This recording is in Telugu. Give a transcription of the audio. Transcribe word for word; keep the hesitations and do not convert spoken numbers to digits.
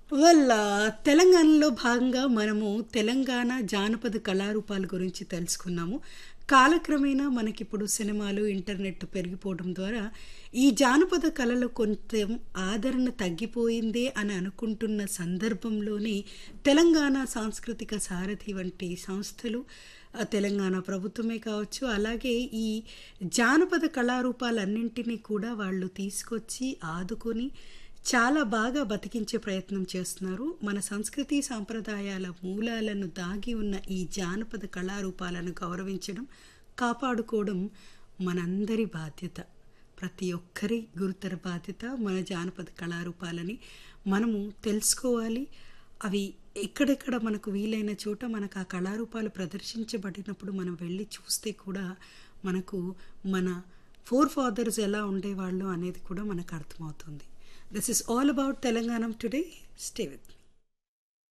వెల్ తెలంగాణలో భాగంగా మనము తెలంగాణ జానపద కళారూపాల గురించి తెలుసుకున్నాము. కాలక్రమేణా మనకిప్పుడు సినిమాలు, ఇంటర్నెట్ పెరిగిపోవడం ద్వారా ఈ జానపద కళలు కొంచెం ఆదరణ తగ్గిపోయిందే అని అనుకుంటున్న సందర్భంలోనే తెలంగాణ సాంస్కృతిక సారథి వంటి సంస్థలు, ఆ, తెలంగాణ ప్రభుత్వమే కావచ్చు, అలాగే ఈ జానపద కళారూపాలన్నింటినీ కూడా వాళ్ళు తీసుకొచ్చి ఆదుకొని చాలా బాగా బతికించే ప్రయత్నం చేస్తున్నారు. మన సంస్కృతి సాంప్రదాయాల మూలాలను దాగి ఉన్న ఈ జానపద కళారూపాలను గౌరవించడం, కాపాడుకోవడం మనందరి బాధ్యత. ప్రతి ఒక్కరి గురుతర బాధ్యత మన జానపద కళారూపాలని మనము తెలుసుకోవాలి. అవి ఎక్కడెక్కడ మనకు వీలైన చోట మనకు ఆ కళారూపాలు ప్రదర్శించబడినప్పుడు మనం వెళ్ళి చూస్తే కూడా మనకు మన ఫోర్ ఫాదర్స్ ఎలా ఉండేవాళ్ళు అనేది కూడా మనకు అర్థమవుతుంది. This is all about Telanganam today. Stay with me.